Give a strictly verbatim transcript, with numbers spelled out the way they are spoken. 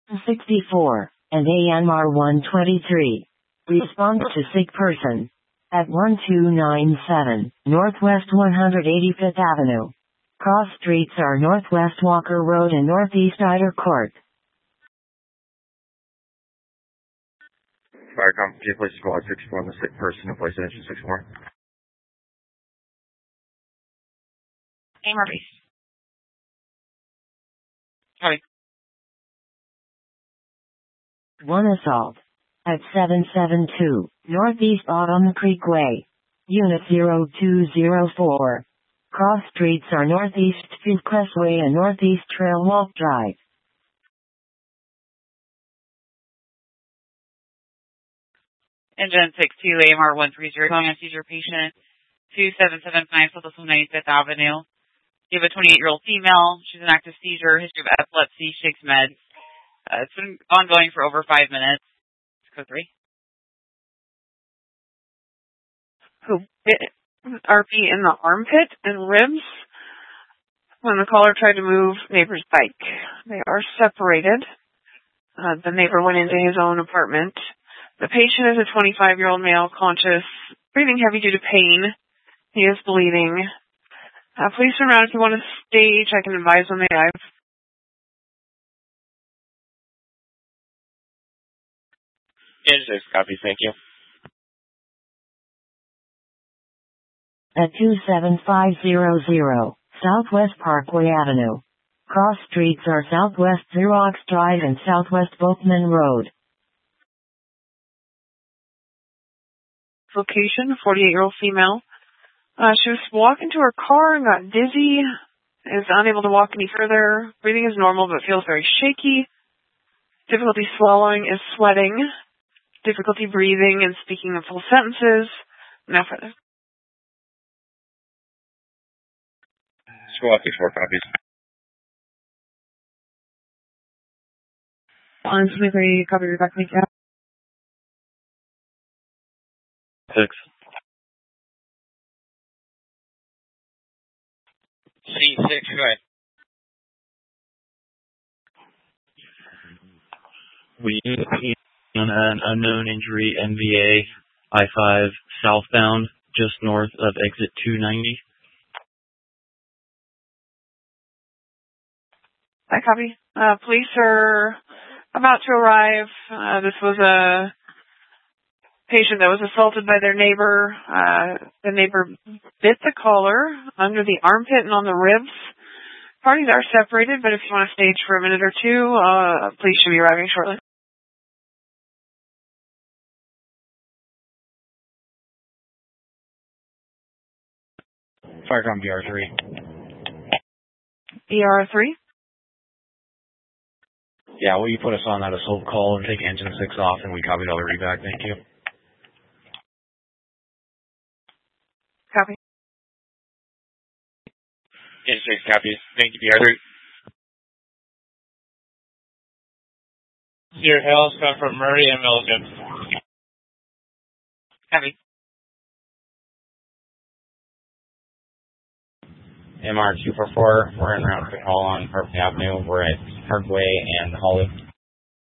sixty-four, and A M R one twenty-three. Response to sick person. At one two nine seven, Northwest one hundred eighty-fifth Avenue. Cross streets are Northwest Walker Road and Northeast Ider Court. Fire company, place squad sixty-four on the sick person, place engine sixty-four. A M R base. Sorry. One assault. At seven seven two, Northeast Autumn Creek Way. Unit zero two zero four. Cross streets are Northeast Fieldcrest Way and Northeast Trail Walk Drive. Engine six two, A M R one thirty, calling a seizure patient, two seven seven five South ninety-fifth Avenue. You have a twenty-eight-year-old female. She's an active seizure, history of epilepsy, shakes meds. Uh, it's been ongoing for over five minutes. Code three. Who bit R P in the armpit and ribs when the caller tried to move neighbor's bike. They are separated. Uh, the neighbor went into his own apartment. The patient is a twenty-five-year-old male, conscious, breathing heavy due to pain. He is bleeding. Uh, please turn around if you want to stage. I can advise when they arrive. Engine six, copy, thank you. At two seven five zero zero, Southwest Parkway Avenue. Cross streets are Southwest Xerox Drive and Southwest Boatman Road. Location, forty-eight-year-old female. Uh, she was walking to her car and got dizzy, is unable to walk any further. Breathing is normal but feels very shaky. Difficulty swallowing is sweating. Difficulty breathing and speaking in full sentences. No further. Squad sixty-four copies. On Smith, copy Rebecca. Six. C six, go ahead. We on an unknown injury, N V A I five southbound, just north of exit two ninety. I copy. Uh, police are about to arrive. Uh, this was a patient that was assaulted by their neighbor. Uh, the neighbor bit the caller under the armpit and on the ribs. Parties are separated, but if you want to stage for a minute or two, uh, police should be arriving shortly. Firecom B R three. E R three? Yeah, will you put us on that assault call and take engine six off, and we copy all the reback, thank you. Copy. Engine six copies, thank you, B R three. Sierra Hills, come from Murray and Milligan. Copy. M R two four four, we're en route to call on Perfect Avenue. We're at Parkway and Holly.